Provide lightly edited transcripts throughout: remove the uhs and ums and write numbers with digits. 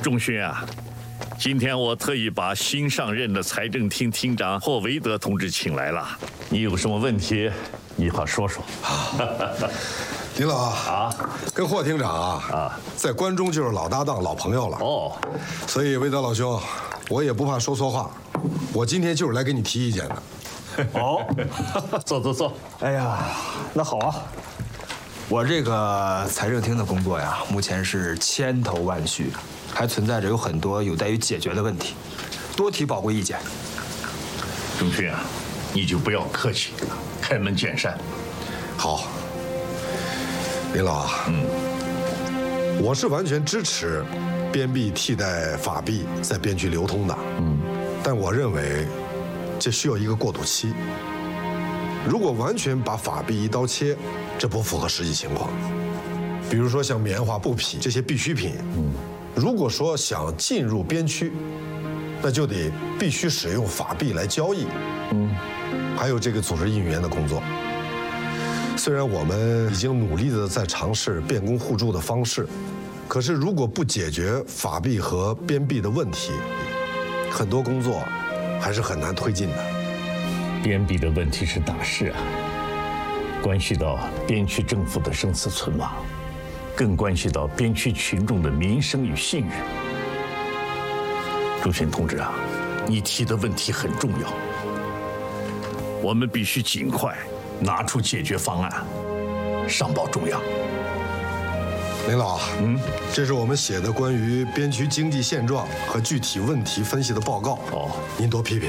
仲勋啊，今天我特意把新上任的财政厅厅长霍维德同志请来了，你有什么问题，一块说说。 林老啊，跟霍厅长在关中就是老搭档、老朋友了。 哦， 所以维德老兄，我也不怕说错话，我今天就是来给你提意见的。 哦， 坐。 哎呀，那好啊。我这个财政厅的工作呀，目前是千头万绪，还存在着有很多有待于解决的问题，多提宝贵意见。 仲勋啊，你就不要客气，开门见山。 好，林老啊，我是完全支持边币替代法币在边区流通的。但我认为这需要一个过渡期。如果完全把法币一刀切，这不符合实际情况。比如说像棉花、布匹这些必需品，如果说想进入边区，那就得必须使用法币来交易。还有这个组织应援的工作。虽然我们已经努力的在尝试变工互助的方式，可是如果不解决法币和边币的问题，很多工作还是很难推进的。 边币的问题是大事啊，关系到边区政府的生死存亡，更关系到边区群众的民生与信任。仲勋同志啊，你提的问题很重要，我们必须尽快拿出解决方案，上报中央。 林老，这是我们写的关于边区经济现状和具体问题分析的报告。您多批评。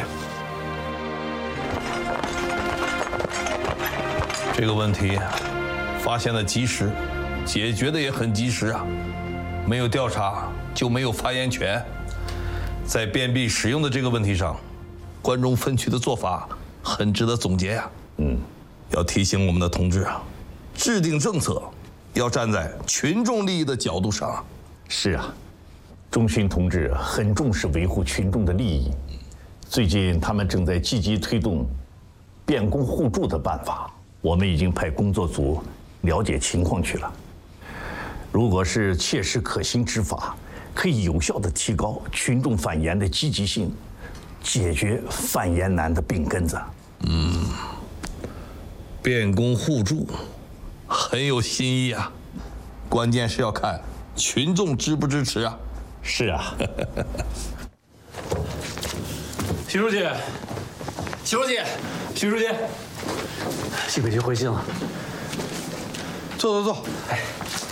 这个问题发现的及时，解决的也很及时啊！没有调查就没有发言权。在边币使用的这个问题上，关中分区的做法很值得总结呀。要提醒我们的同志啊，制定政策要站在群众利益的角度上啊。 是啊，仲勋同志很重视维护群众的利益。最近他们正在积极推动变工互助的办法。我们已经派工作组了解情况去了。如果是切实可行之法，可以有效地提高群众反言的积极性，解决反言难的病根子。 变工互助很有新意啊，关键是要看群众支不支持啊。 是啊。 徐书记，季委屈回信了。 坐。哎，